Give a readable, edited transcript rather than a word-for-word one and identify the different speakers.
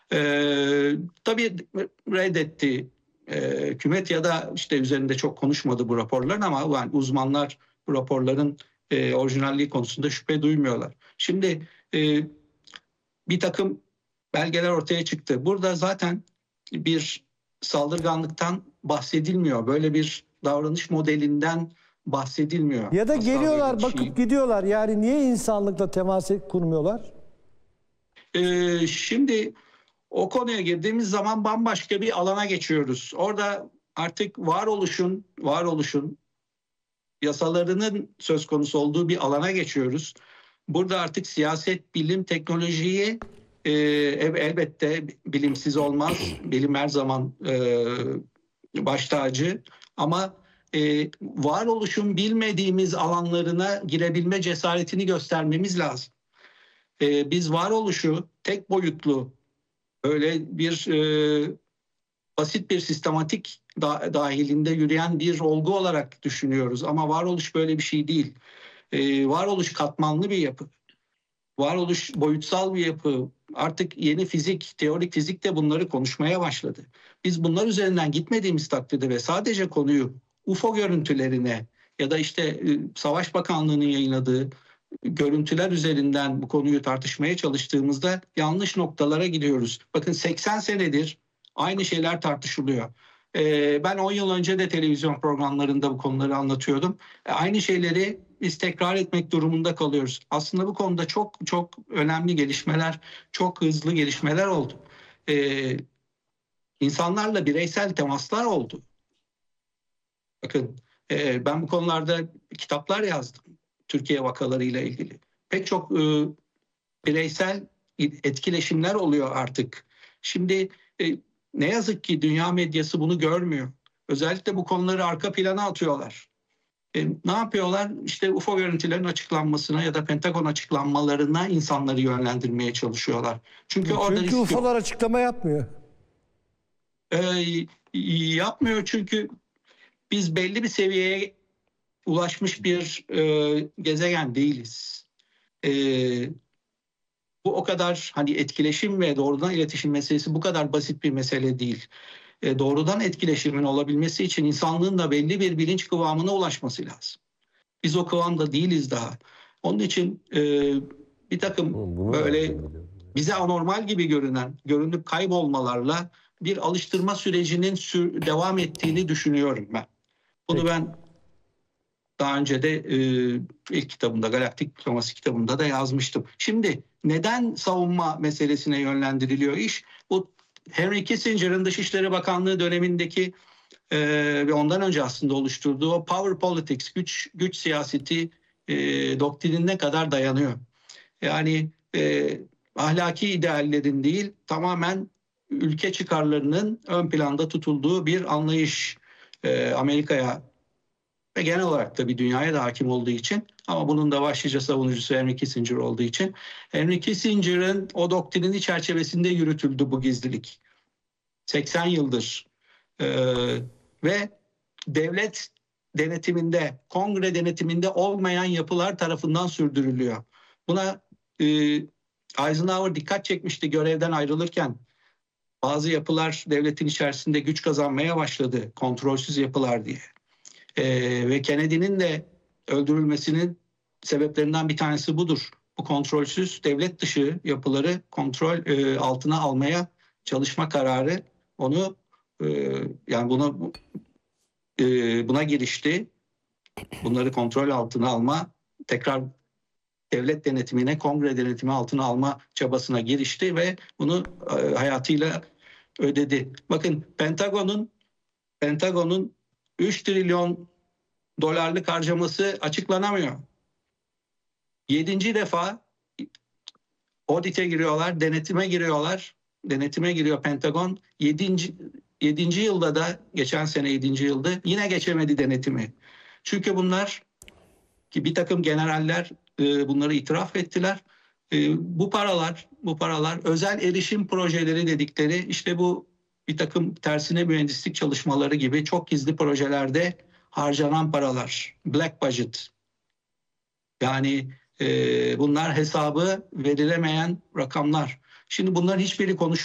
Speaker 1: Tabii reddetti hükümet ya da işte üzerinde çok konuşmadı bu raporların, ama yani uzmanlar bu raporların orijinalliği konusunda şüphe duymuyorlar. Şimdi bir takım belgeler ortaya çıktı. Burada zaten bir saldırganlıktan bahsedilmiyor. Böyle bir davranış modelinden bahsedilmiyor.
Speaker 2: Ya da
Speaker 1: Asla
Speaker 2: geliyorlar,
Speaker 1: böyle bir
Speaker 2: bakıp
Speaker 1: şey.
Speaker 2: gidiyorlar. Yani niye insanlıkla temas kurmuyorlar?
Speaker 1: Şimdi o konuya girdiğimiz zaman bambaşka bir alana geçiyoruz. Orada artık varoluşun yasalarının söz konusu olduğu bir alana geçiyoruz. Burada artık siyaset, bilim, teknolojiyi elbette bilimsiz olmaz. Bilim her zaman baş tacı. Ama varoluşun bilmediğimiz alanlarına girebilme cesaretini göstermemiz lazım. Biz varoluşu tek boyutlu, öyle bir basit bir sistematik dahilinde yürüyen bir olgu olarak düşünüyoruz. Ama varoluş böyle bir şey değil. Varoluş katmanlı bir yapı. Varoluş boyutsal bir yapı. Artık yeni fizik, teorik fizik de bunları konuşmaya başladı. Biz bunlar üzerinden gitmediğimiz takdirde ve sadece konuyu UFO görüntülerine ya da işte Savaş Bakanlığı'nın yayınladığı görüntüler üzerinden bu konuyu tartışmaya çalıştığımızda yanlış noktalara gidiyoruz. Bakın 80 senedir aynı şeyler tartışılıyor. Ben 10 yıl önce de televizyon programlarında bu konuları anlatıyordum. Aynı şeyleri biz tekrar etmek durumunda kalıyoruz. Aslında bu konuda çok çok önemli gelişmeler, çok hızlı gelişmeler oldu. İnsanlarla bireysel temaslar oldu. Bakın ben bu konularda kitaplar yazdım. Türkiye vakalarıyla ilgili. Pek çok bireysel etkileşimler oluyor artık. Şimdi ne yazık ki dünya medyası bunu görmüyor. Özellikle bu konuları arka plana atıyorlar. Ne yapıyorlar? İşte UFO görüntülerin açıklanmasına ya da Pentagon açıklanmalarına insanları yönlendirmeye çalışıyorlar. Çünkü orada risk yok.
Speaker 2: UFO'lar açıklama yapmıyor.
Speaker 1: Yapmıyor çünkü biz belli bir seviyeye ulaşmış bir gezegen değiliz. Bu o kadar hani etkileşim ve doğrudan iletişim meselesi bu kadar basit bir mesele değil. Doğrudan etkileşimin olabilmesi için insanlığın da belli bir bilinç kıvamına ulaşması lazım. Biz o kıvamda değiliz daha. Onun için bir takım böyle bize anormal gibi görünüp kaybolmalarla bir alıştırma sürecinin devam ettiğini düşünüyorum ben. Bunu ben daha önce de ilk kitabımda, Galaktik Diplomasi kitabımda da yazmıştım. Şimdi neden savunma meselesine yönlendiriliyor iş? Bu Henry Kissinger'ın Dışişleri Bakanlığı dönemindeki ve ondan önce aslında oluşturduğu o power politics, güç siyaseti doktrinine kadar dayanıyor. Yani ahlaki ideallerin değil, tamamen ülke çıkarlarının ön planda tutulduğu bir anlayış Amerika'ya ve genel olarak da bir dünyaya da hakim olduğu için, ama bunun da başlıca savunucusu Henry Kissinger olduğu için, Henry Kissinger'ın o doktrini çerçevesinde yürütüldü bu gizlilik. 80 yıldır ve devlet denetiminde, kongre denetiminde olmayan yapılar tarafından sürdürülüyor. Buna Eisenhower dikkat çekmişti görevden ayrılırken. Bazı yapılar devletin içerisinde güç kazanmaya başladı, kontrolsüz yapılar diye. Ve Kennedy'nin de öldürülmesinin sebeplerinden bir tanesi budur. Bu kontrolsüz devlet dışı yapıları kontrol altına almaya çalışma kararı onu yani buna girişti. Bunları kontrol altına alma, tekrar devlet denetimine, kongre denetimi altına alma çabasına girişti ve bunu hayatıyla ödedi. Bakın Pentagon'un 3 trilyon dolarlık harcaması açıklanamıyor. 7. defa audite giriyorlar, denetime giriyor Pentagon. 7. yılda da, geçen sene 7. yılda yine geçemedi denetimi. Çünkü bunlar, ki bir takım generaller bunları itiraf ettiler. Bu paralar özel erişim projeleri dedikleri, işte bu bir takım tersine mühendislik çalışmaları gibi çok gizli projelerde harcanan paralar. Black budget. Yani bunlar hesabı verilemeyen rakamlar. Şimdi bunların hiçbiri konuşulmuyor.